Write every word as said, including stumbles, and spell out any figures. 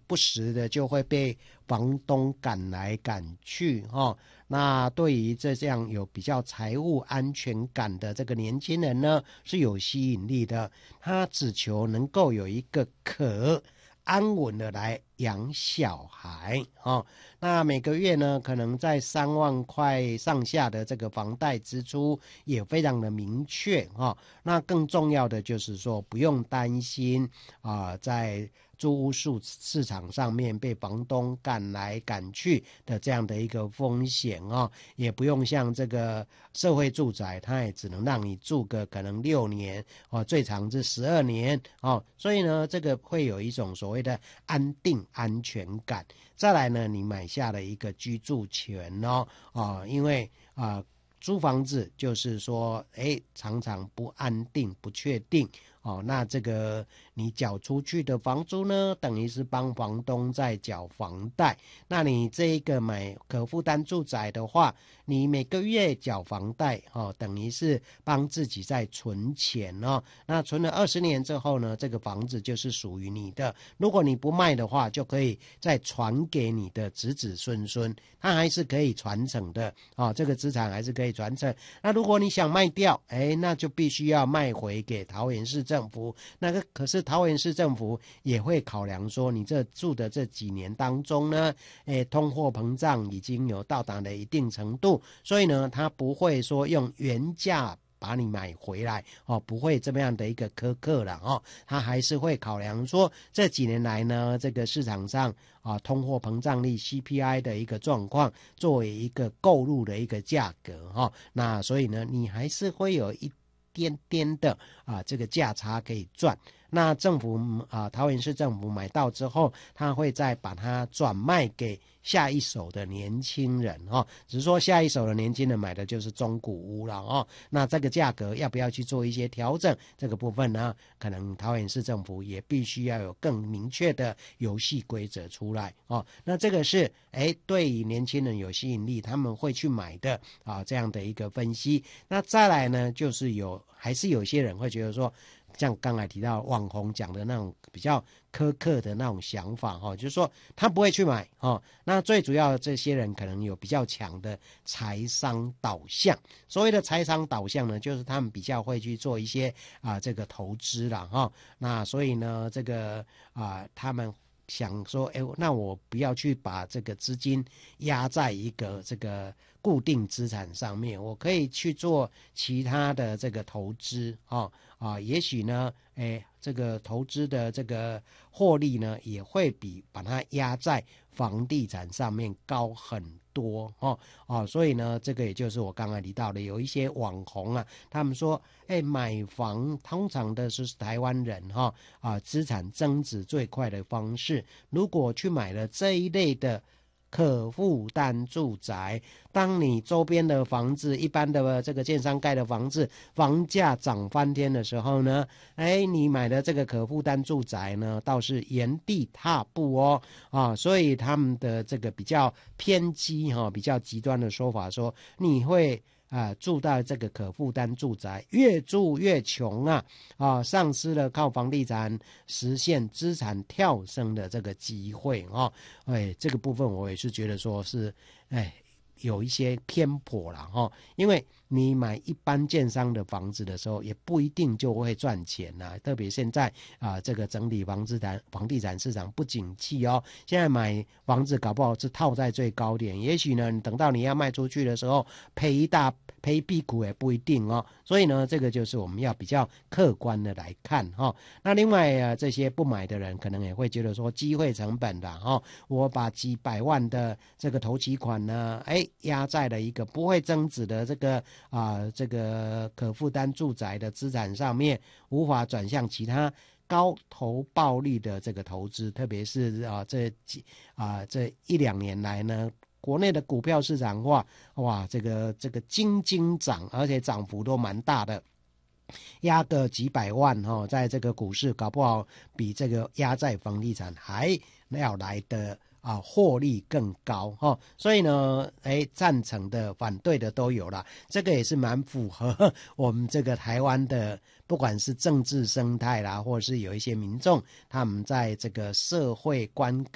不时的就会被房东赶来赶去哦。那对于这样有比较财务安全感的这个年轻人呢，是有吸引力的。他只求能够有一个可安稳的来养小孩哦。那每个月呢，可能在三万块上下的这个房贷支出也非常的明确哦。那更重要的就是说，不用担心啊、呃，在租屋市市场上面被房东赶来赶去的这样的一个风险哦，也不用像这个社会住宅，它也只能让你住个可能六年哦，最长是十二年哦，所以呢，这个会有一种所谓的安定安全感。再来呢，你买下了一个居住权哦，哦，因为啊、呃，租房子就是说，哎，常常不安定、不确定。哦，那这个你缴出去的房租呢，等于是帮房东在缴房贷。那你这一个买可负担住宅的话，你每个月缴房贷，哦，等于是帮自己在存钱哦。那存了二十年之后呢，这个房子就是属于你的。如果你不卖的话，就可以再传给你的子子孙孙，它还是可以传承的哦。这个资产还是可以传承。那如果你想卖掉，哎，那就必须要卖回给桃园市政府。那个可是桃园市政府也会考量说，你这住的这几年当中呢，哎，通货膨胀已经有到达了一定程度，所以呢，他不会说用原价把你买回来哦，不会这么样的一个苛刻了哦，他还是会考量说这几年来呢，这个市场上啊通货膨胀率 C P I 的一个状况，作为一个购入的一个价格哈、哦，那所以呢，你还是会有一点点的啊这个价差可以赚。那政府啊，桃园市政府买到之后，他会再把它转卖给下一手的年轻人哦。只是说下一手的年轻人买的就是中古屋了哦。那这个价格要不要去做一些调整？这个部分呢，可能桃园市政府也必须要有更明确的游戏规则出来哦。那这个是哎，对于年轻人有吸引力，他们会去买的啊这样的一个分析。那再来呢，就是有还是有些人会觉得说，像刚才提到网红讲的那种比较苛刻的那种想法哈、哦，就是说他不会去买哦。那最主要的这些人可能有比较强的财商导向。所谓的财商导向呢，就是他们比较会去做一些啊这个投资啦哈、哦。那所以呢，这个啊他们想说，哎，那我不要去把这个资金压在一个这个固定资产上面，我可以去做其他的这个投资哦。啊，也许呢，哎，这个投资的这个获利呢，也会比把它压在房地产上面高很多哦哦，所以呢，这个也就是我刚才提到的，有一些网红啊，他们说，哎，买房通常的是台湾人哈 啊, 啊，资产增值最快的方式，如果去买了这一类的可负担住宅，当你周边的房子，一般的这个建商盖的房子，房价涨翻天的时候呢，哎，你买的这个可负担住宅呢，倒是原地踏步哦，啊，所以他们的这个比较偏激哈、哦，比较极端的说法说，你会啊，住到这个可负担住宅，越住越穷啊！啊，丧失了靠房地产实现资产跳升的这个机会哦。哎，这个部分我也是觉得说是，哎，有一些偏颇了哈、哦。因为你买一般建商的房子的时候，也不一定就会赚钱呐、啊。特别现在啊，这个整体房地产房地产市场不景气哦，现在买房子搞不好是套在最高点，也许呢，等到你要卖出去的时候，赔一大赔一屁股也不一定哦。所以呢，这个就是我们要比较客观的来看哈、哦。那另外啊，这些不买的人可能也会觉得说，机会成本的哈、哦，我把几百万的这个头期款呢，哎，压在了一个不会增值的这个啊，这个可负担住宅的资产上面，无法转向其他高投报率的这个投资，特别是啊这几啊这一两年来呢，国内的股票市场化，哇，这个这个金金涨，而且涨幅都蛮大的。压个几百万哦，在这个股市搞不好比这个压在房地产还要来的啊获利更高哈、哦，所以呢，哎，赞成的、反对的都有了，这个也是蛮符合我们这个台湾的，不管是政治生态啦，或者是有一些民众他们在这个社会观